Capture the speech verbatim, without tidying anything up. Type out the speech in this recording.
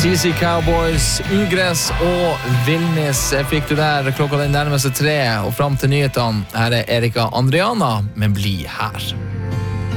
C C Cowboys, Ugress og Vilnis fikk du der. Klokka den nærmeste tre, og frem til nyhetene. Her er Erika Andriana, men bli her.